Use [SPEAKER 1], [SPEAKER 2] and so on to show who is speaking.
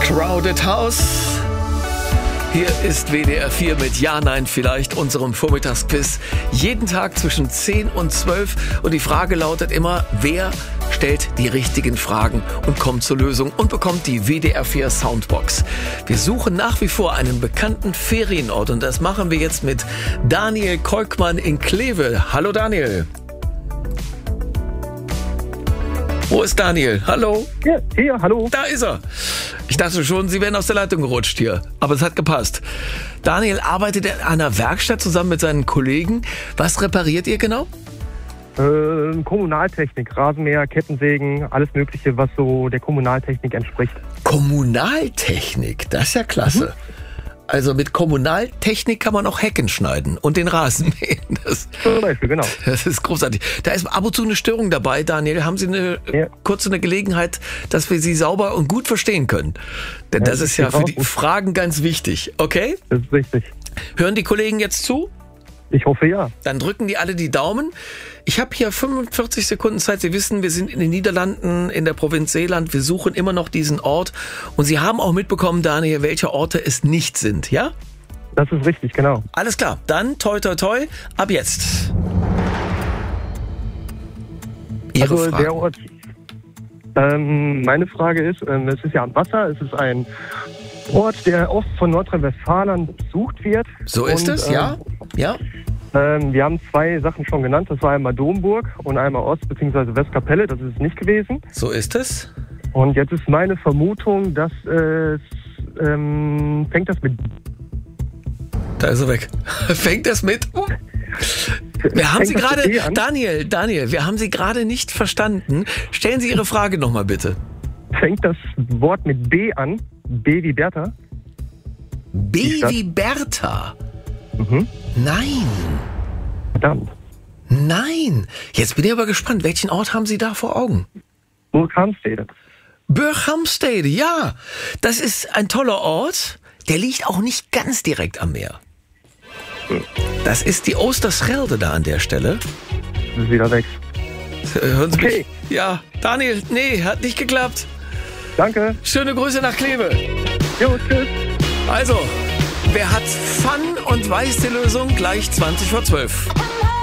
[SPEAKER 1] Crowded House. Hier ist WDR 4 mit Ja, Nein, vielleicht, unserem Vormittagsquiz. Jeden Tag zwischen 10 und 12. Und die Frage lautet immer, wer stellt die richtigen Fragen und kommt zur Lösung und bekommt die WDR 4 Soundbox. Wir suchen nach wie vor einen bekannten Ferienort und das machen wir jetzt mit Daniel Kolkmann in Kleve. Hallo Daniel. Wo ist Daniel? Hallo?
[SPEAKER 2] Ja, hier, hallo.
[SPEAKER 1] Da ist er. Ich dachte schon, Sie wären aus der Leitung gerutscht hier. Aber es hat gepasst. Daniel arbeitet in einer Werkstatt zusammen mit seinen Kollegen. Was repariert ihr genau?
[SPEAKER 2] Kommunaltechnik, Rasenmäher, Kettensägen, alles Mögliche, was so der Kommunaltechnik entspricht.
[SPEAKER 1] Kommunaltechnik, das ist ja klasse. Also mit Kommunaltechnik kann man auch Hecken schneiden und den Rasen mähen.
[SPEAKER 2] Zum Beispiel, genau.
[SPEAKER 1] Das ist großartig. Da ist ab und zu eine Störung dabei, Daniel. Haben Sie kurz eine Gelegenheit, dass wir Sie sauber und gut verstehen können? Denn das ist ja für die Fragen ganz wichtig. Okay?
[SPEAKER 2] Das ist richtig.
[SPEAKER 1] Hören die Kollegen jetzt zu?
[SPEAKER 2] Ich hoffe, ja.
[SPEAKER 1] Dann drücken die alle die Daumen. Ich habe hier 45 Sekunden Zeit. Sie wissen, wir sind in den Niederlanden, in der Provinz Zeeland. Wir suchen immer noch diesen Ort. Und Sie haben auch mitbekommen, Daniel, welche Orte es nicht sind, ja?
[SPEAKER 2] Das ist richtig, genau.
[SPEAKER 1] Alles klar. Dann toi, toi, toi. Ab jetzt. Ihre Frage.
[SPEAKER 2] Der Ort. Meine Frage ist, es ist ja am Wasser. Es ist ein Ort, der oft von Nordrhein-Westfalen besucht wird.
[SPEAKER 1] So ist es, ja. Ja.
[SPEAKER 2] Wir haben zwei Sachen schon genannt. Das war einmal Domburg und einmal Ost- bzw. Westkapelle. Das ist es nicht gewesen.
[SPEAKER 1] So ist es.
[SPEAKER 2] Und jetzt ist meine Vermutung, dass es fängt das mit...
[SPEAKER 1] Da ist er weg. Fängt das mit... Wir haben Sie gerade... Daniel, wir haben Sie gerade nicht verstanden. Stellen Sie Ihre Frage nochmal bitte.
[SPEAKER 2] Fängt das Wort mit B an? B wie Bertha?
[SPEAKER 1] B wie Bertha?
[SPEAKER 2] Mhm.
[SPEAKER 1] Nein.
[SPEAKER 2] Verdammt.
[SPEAKER 1] Nein. Jetzt bin ich aber gespannt. Welchen Ort haben Sie da vor Augen?
[SPEAKER 2] Burghamstede.
[SPEAKER 1] Burghamstede, ja. Das ist ein toller Ort. Der liegt auch nicht ganz direkt am Meer. Das ist die Oosterschelde da an der Stelle.
[SPEAKER 2] Das ist wieder weg.
[SPEAKER 1] Hören Sie
[SPEAKER 2] Okay.
[SPEAKER 1] mich? Ja, Daniel, nee, hat nicht geklappt.
[SPEAKER 2] Danke.
[SPEAKER 1] Schöne Grüße nach Kleve.
[SPEAKER 2] Jo, tschüss.
[SPEAKER 1] Also, wer hat Fun und weiß die Lösung? Gleich 20 vor 12.